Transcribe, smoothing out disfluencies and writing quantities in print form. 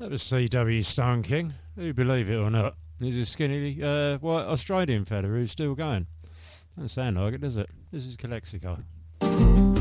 That was C.W. Stone King. Who believe it or not? He's a skinny, white Australian fella who's still going. Doesn't sound like it, does it? This is Calexico.